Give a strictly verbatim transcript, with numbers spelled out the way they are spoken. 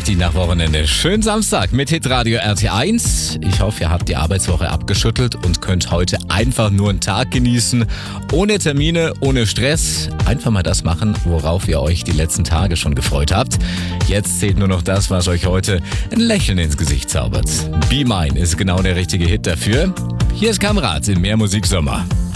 die nach Wochenende. Schönen Samstag mit Hitradio R T eins. Ich hoffe, ihr habt die Arbeitswoche abgeschüttelt und könnt heute einfach nur einen Tag genießen. Ohne Termine, ohne Stress. Einfach mal das machen, worauf ihr euch die letzten Tage schon gefreut habt. Jetzt zählt nur noch das, was euch heute ein Lächeln ins Gesicht zaubert. Be Mine ist genau der richtige Hit dafür. Hier ist Kamrat im Mehr Musik Sommer.